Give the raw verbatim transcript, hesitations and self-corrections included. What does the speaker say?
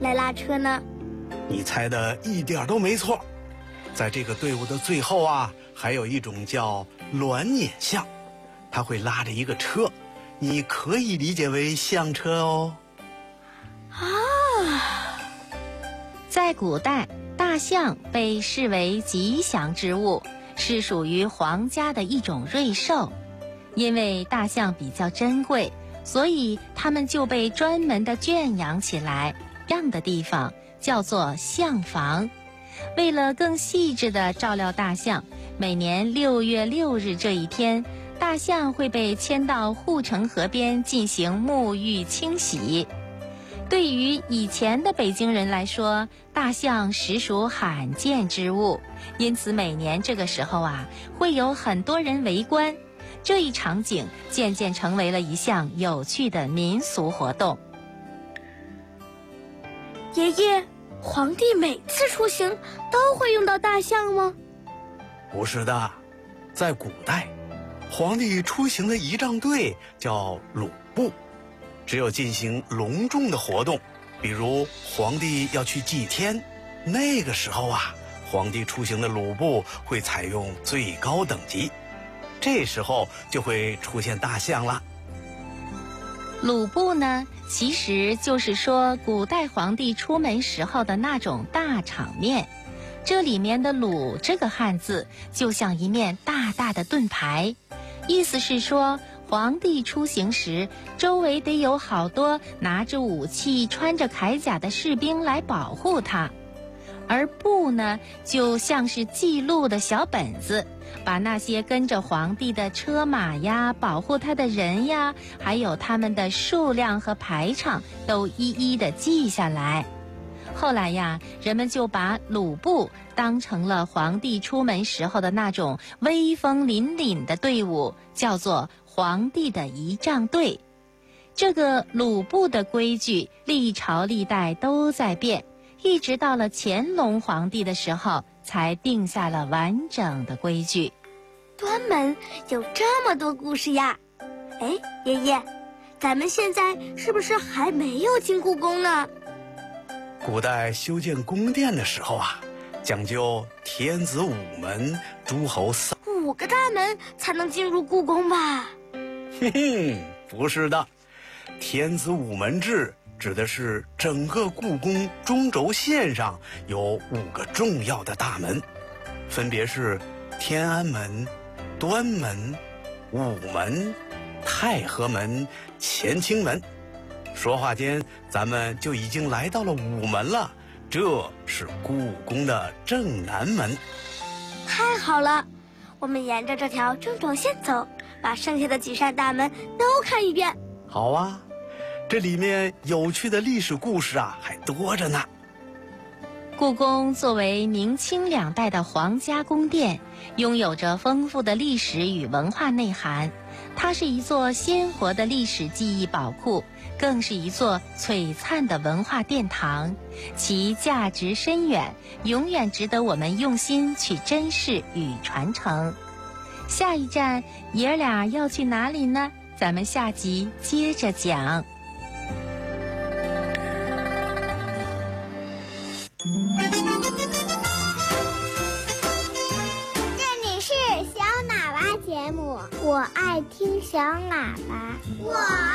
来拉车呢？ 你猜的一点都没错，在这个队伍的最后啊，还有一种叫鸾辇象，它会拉着一个车，你可以理解为象车哦。 啊， 在古代，大象被视为吉祥之物，是属于皇家的一种瑞兽。因为大象比较珍贵，所以它们就被专门的圈养起来，这样的地方叫做象房。为了更细致地照料大象，每年六月六日这一天，大象会被牵到护城河边进行沐浴清洗。对于以前的北京人来说，大象实属罕见之物，因此每年这个时候啊，会有很多人围观。这一场景渐渐成为了一项有趣的民俗活动。 爷爷，皇帝每次出行都会用到大象吗？ 不是的，在古代，皇帝出行的仪仗队叫鲁部，只有进行隆重的活动，比如皇帝要去祭天，那个时候啊，皇帝出行的鲁部会采用最高等级，这时候就会出现大象了。 鲁部呢，其实就是说古代皇帝出门时候的那种大场面。这里面的鲁这个汉字就像一面大大的盾牌，意思是说皇帝出行时，周围得有好多拿着武器、穿着铠甲的士兵来保护他。而部呢，就像是记录的小本子，把那些跟着皇帝的车马呀、保护他的人呀，还有他们的数量和排场都一一的记下来。后来呀，人们就把鲁部当成了皇帝出门时候的那种威风凛凛的队伍，叫做皇帝的仪仗队。这个鲁部的规矩历朝历代都在变，一直到了乾隆皇帝的时候才定下了完整的规矩。 端门有这么多故事呀！哎，爷爷，咱们现在是不是还没有进故宫呢？ 古代修建宫殿的时候啊，讲究天子午门，诸侯三五个大门才能进入故宫吧？ 嘿嘿，不是的，天子午门制指的是整个故宫中轴线上有五个重要的大门，分别是天安门、端门、午门、太和门、乾清门。说话间，咱们就已经来到了午门了，这是故宫的正南门。 太好了，我们沿着这条正轴线走，把剩下的几扇大门都看一遍。 好啊，这里面有趣的历史故事啊，还多着呢。 故宫作为明清两代的皇家宫殿，拥有着丰富的历史与文化内涵。它是一座鲜活的历史记忆宝库，更是一座璀璨的文化殿堂，其价值深远，永远值得我们用心去珍视与传承。下一站，爷儿俩要去哪里呢？咱们下集接着讲。 这里是小喇叭节目，我爱听小喇叭，我。